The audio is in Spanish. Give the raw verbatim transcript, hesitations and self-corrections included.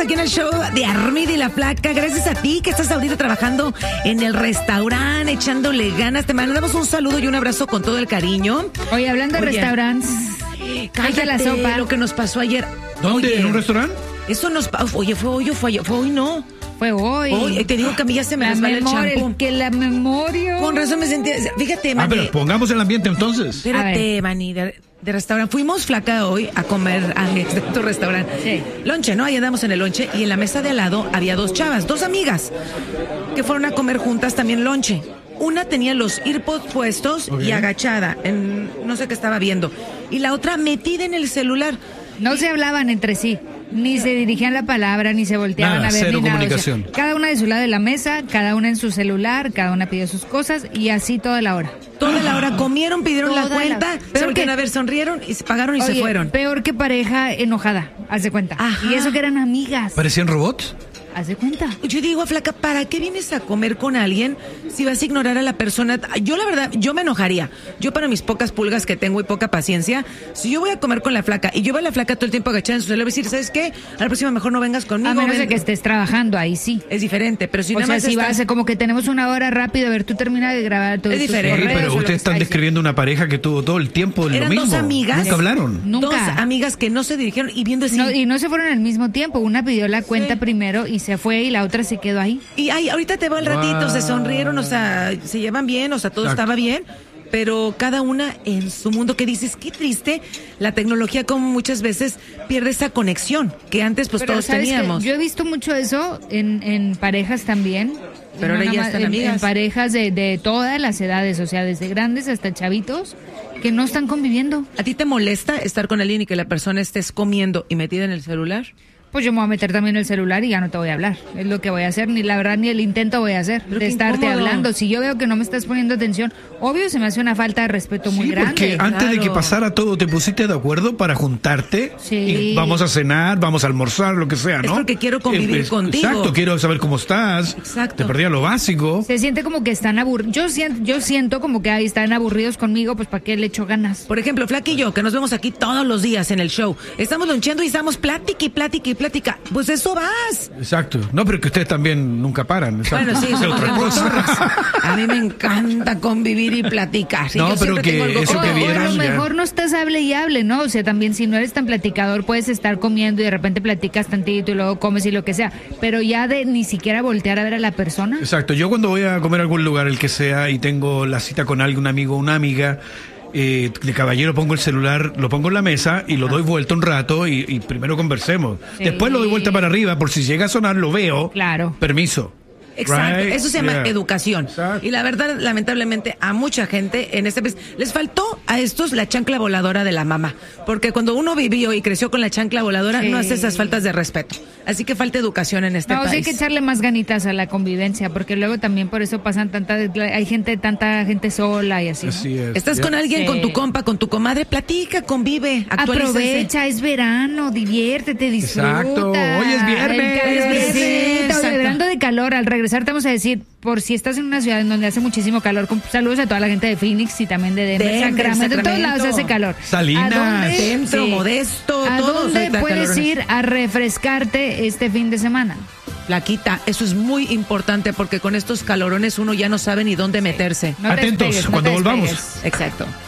aquí en el show de Armida y la Flaca. Gracias a ti que estás ahorita trabajando en el restaurante, echándole ganas. Te mandamos un saludo y un abrazo con todo el cariño. Oye, hablando de Oye, restaurantes, cállate la sopa. lo que nos pasó ayer. ¿Dónde? Oye, ¿En un restaurante? Eso nos pasó. Oye, fue hoy o fue ayer. Fue hoy, no. Fue hoy. Hoy, te digo que a mí ya se me la resbala el memoria, champú. Que la memoria. Con razón me sentía. Fíjate, Ah, Mani. pero pongamos el ambiente entonces. Espérate, Mani, de, de restaurante. Fuimos, Flaca, hoy a comer a este, tu restaurante. Sí. Lonche, ¿no? Ahí andamos en el lonche y en la mesa de al lado había dos chavas, dos amigas, que fueron a comer juntas también lonche. Una tenía los earpods puestos Ok. y agachada, en, no sé qué estaba viendo. Y la otra metida en el celular. No se hablaban entre sí, ni se dirigían la palabra, ni se volteaban Nada, a ver, cero ni nada. O sea, comunicación. cada una de su lado de la mesa, cada una en su celular, cada una pidió sus cosas y así toda la hora. Toda la hora comieron, pidieron la Toda cuenta, la- se Peor voltearon que- a ver, sonrieron y se pagaron y se Oye, fueron. peor que pareja enojada, haz de cuenta. Ajá. Y eso que eran amigas, ¿Parecían robots? haz de cuenta. Yo digo, Flaca, ¿para qué vienes a comer con alguien si vas a ignorar a la persona? Yo, la verdad, yo me enojaría. Yo, para mis pocas pulgas que tengo y poca paciencia, si yo voy a comer con la Flaca y yo veo a la Flaca todo el tiempo agachada en su celular, voy a decir, ¿sabes qué? A la próxima mejor no vengas conmigo. A menos ven- de que estés trabajando, ahí sí. Es diferente, pero si O nada sea, más si estás- vas, como que tenemos una hora rápido, a ver, tú termina de grabar todo. Es diferente. Sí, Correos pero o lo que ustedes están está describiendo una pareja que tuvo todo el tiempo lo Eran mismo. dos amigas. Nunca hablaron. Nunca. Dos amigas que no se dirigieron y viendo así. No, y no se fueron al mismo tiempo. Una pidió la cuenta primero y se fue y la otra se quedó ahí. Y ay, ahorita te va el ratito, Wow. se sonrieron, o sea, se llevan bien, o sea, todo Exacto. estaba bien, pero cada una en su mundo, que dices, qué triste, la tecnología como muchas veces pierde esa conexión que antes pues Pero, todos ¿sabes qué? teníamos. Yo he visto mucho eso en, en parejas también. Pero No ahora nada ya más, están en, amigas. en parejas de, de todas las edades, o sea, desde grandes hasta chavitos, que no están conviviendo. ¿A ti te molesta estar con alguien y que la persona estés comiendo y metida en el celular? Pues yo me voy a meter también el celular y ya no te voy a hablar. Es lo que voy a hacer, ni la verdad ni el intento voy a hacer Pero de qué estarte incómodo. hablando. Si yo veo que no me estás poniendo atención, obvio se me hace una falta de respeto muy Sí, grande. porque antes de que claro. pasara todo, ¿te pusiste de acuerdo para juntarte? Sí. Y vamos a cenar, vamos a almorzar, lo que sea, ¿no? Es porque quiero convivir Eh, pues, contigo. Exacto, quiero saber cómo estás. Exacto. Te perdía lo básico. Se siente como que están aburridos. Yo siento, yo siento como que ahí están aburridos conmigo, pues ¿para qué le echo ganas? Por ejemplo, Flaca y yo, que nos vemos aquí todos los días en el show, estamos loncheando y estamos plática y plática y plática. Pues eso vas. Exacto. No, pero que ustedes también nunca paran. exacto. Bueno, sí, es somos otra bien cosa. cotorras. A mí me encanta convivir y platicar. Sí, No, yo pero siempre que tengo algo eso que que O- o a vieron lo ya. mejor no estás hable y hable, ¿no? O sea, también si no eres tan platicador, puedes estar comiendo y de repente platicas tantito y luego comes y lo que sea. Pero ya de ni siquiera voltear a ver a la persona. Exacto. Yo cuando voy a comer a algún lugar, el que sea, y tengo la cita con alguien, un amigo, una amiga, eh, de caballero pongo el celular, lo pongo en la mesa y lo doy vuelta un rato y, y primero conversemos. Sí. Después lo doy vuelta para arriba por si llega a sonar, lo veo. Claro. Permiso. Exacto, Right? eso se llama Yeah. educación. Exacto. Y la verdad, lamentablemente, a mucha gente en este país les faltó a estos la chancla voladora de la mamá. Porque cuando uno vivió y creció con la chancla voladora, Sí. no hace esas faltas de respeto. Así que falta educación en este No, o sea, hay país. que echarle más ganitas a la convivencia, porque luego también por eso pasan tanta, hay gente, tanta gente sola y así. ¿no? Así es. Estás Ya. con alguien, Sí. con tu compa, con tu comadre, platica, convive, actualízate. Aprovecha, es verano, diviértete, disfruta. Exacto, hoy es viernes. El ca- es viernes. Sí, Oye, exacto. hablando de calor, al regresar te vamos a decir, por si estás en una ciudad en donde hace muchísimo calor, con- saludos a toda la gente de Phoenix y también de Denver, Denver, Sacramento, en todos lados Sacramento. hace calor. Salinas. ¿A dónde- Centro, sí. Modesto, ¿A todos dónde ahorita puedes calorones. ir a refrescarte este fin de semana? Flaquita, eso es muy importante porque con estos calorones uno ya no sabe ni dónde meterse. No te Atentos, despegues, no cuando te volvamos. despegues. Exacto.